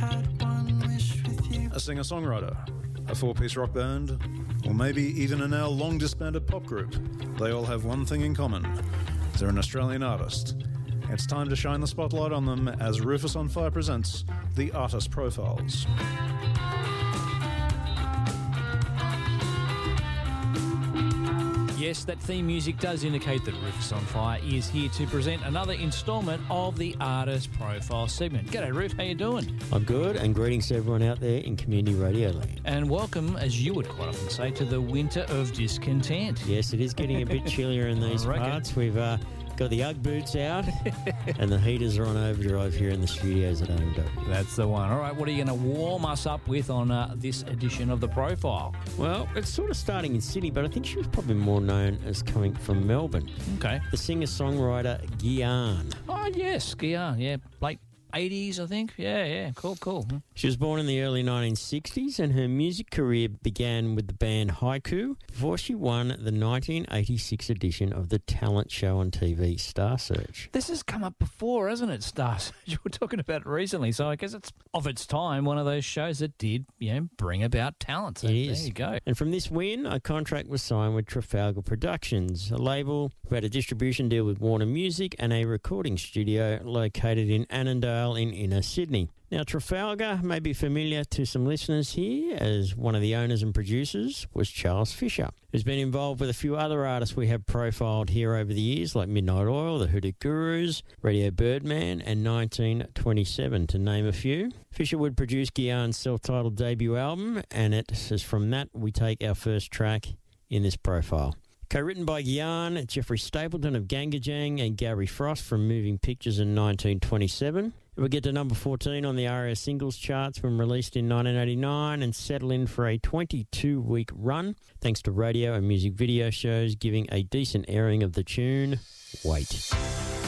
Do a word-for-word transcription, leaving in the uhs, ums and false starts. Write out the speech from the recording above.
A singer-songwriter, a four-piece rock band, or maybe even a now long-disbanded pop group, they all have one thing in common. They're an Australian artist. It's time to shine the spotlight on them as Rufus on Fire presents the Artist Profiles. Yes, that theme music does indicate that Rufus on Fire is here to present another instalment of the Artist Profile segment. G'day, Ruf, how you doing? I'm good, and greetings to everyone out there in Community Radio Land. And welcome, as you would quite often say, to the winter of discontent. Yes, it is getting a bit chillier in these parts. We've uh, got the Ugg boots out, and the heaters are on overdrive here in the studios at O M W. That's the one. All right, what are you going to warm us up with on uh, this edition of the Profile? Well, it's sort of starting in Sydney, but I think she was probably more known as coming from Melbourne. Okay. The singer-songwriter Gyan. Oh, yes, Gyan, yeah, late eighties, I think. Yeah, yeah, cool, cool. She was born in the early nineteen sixties, and her music career began with the band Haiku before she won the nineteen eighty-six edition of the talent show on T V Star Search. This has come up before, hasn't it, Star Search? We're talking about it recently, so I guess it's of its time one of those shows that did, you know, bring about talent. So it there is. you go. And from this win, a contract was signed with Trafalgar Productions, a label who had a distribution deal with Warner Music and a recording studio located in Annandale in inner Sydney. Now, Trafalgar may be familiar to some listeners here, as one of the owners and producers was Charles Fisher, who's been involved with a few other artists we have profiled here over the years, like Midnight Oil, the Hoodoo Gurus, Radio Birdman, and nineteen twenty-seven, to name a few. Fisher would produce Gyan's self-titled debut album, and it is from that we take our first track in this profile. Co-written by Gyan, Jeffrey Stapleton of Gangajang, and Gary Frost from Moving Pictures in nineteen twenty-seven. It will get to number fourteen on the R S Singles charts when released in nineteen eighty-nine and settle in for a twenty-two week run, thanks to radio and music video shows giving a decent airing of the tune, Wait.